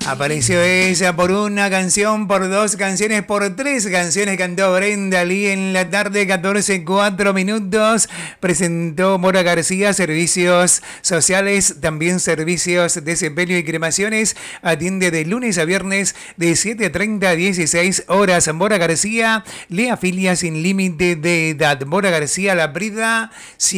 Apareció ella por una canción, por dos canciones, por tres canciones. Cantó Brenda Lee en la tarde, 14:04. Presentó Mora García, servicios sociales, también servicios de sepelio y cremaciones. Atiende de lunes a viernes de 7:30 a 16 horas. Mora García le afilia sin límite de edad. Mora García, La Brida,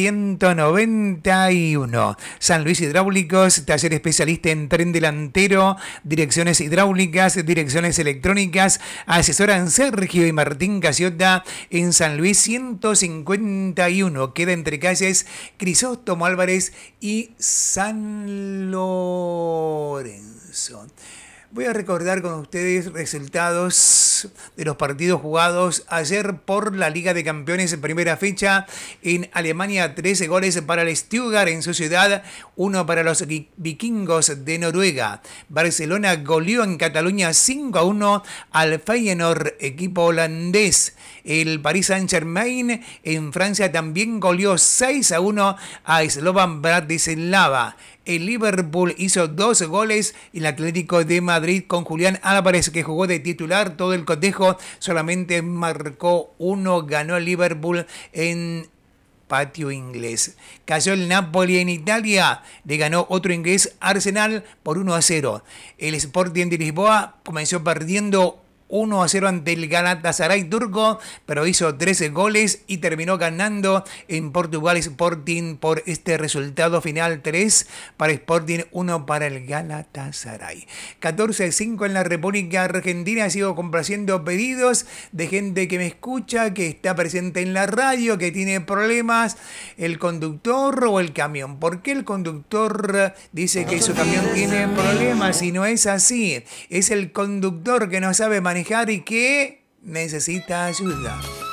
191. San Luis Hidráulicos, taller especialista en tren delantero, direcciones hidráulicas, direcciones electrónicas. Asesoran Sergio y Martín Casiota en San Luis 151. Queda entre calles Crisóstomo Álvarez y San Lorenzo. Voy a recordar con ustedes resultados de los partidos jugados ayer por la Liga de Campeones en primera fecha. En Alemania, 13 goles para el Stuttgart en su ciudad, 1 para los vikingos de Noruega. Barcelona goleó en Cataluña 5-1 al Feyenoord, equipo holandés. El Paris Saint-Germain en Francia también goleó 6-1 a Slovan Bratislava. El Liverpool hizo 2 goles. El Atlético de Madrid con Julián Álvarez, que jugó de titular todo el cotejo, solamente marcó 1. Ganó el Liverpool en patio inglés. Cayó el Napoli en Italia. Le ganó otro inglés, Arsenal, por 1-0. El Sporting de Lisboa comenzó perdiendo 1-0 ante el Galatasaray turco, pero hizo 13 goles y terminó ganando en Portugal Sporting por este resultado final: 3 para Sporting, 1 para el Galatasaray. 14:05 en la República Argentina. Sigo complaciendo pedidos de gente que me escucha, que está presente en la radio, que tiene problemas, el conductor o el camión. ¿Por qué el conductor dice que su camión tiene problemas? Si no es así, es el conductor que no sabe manejar y que necesita ayuda.